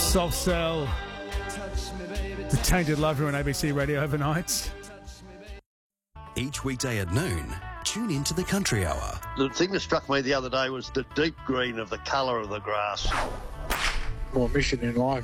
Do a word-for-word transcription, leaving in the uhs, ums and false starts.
Soft Cell, The Tainted Lover on A B C Radio overnight. Each weekday at noon, tune into the Country Hour. The thing that struck me the other day was the deep green of the colour of the grass. My mission in life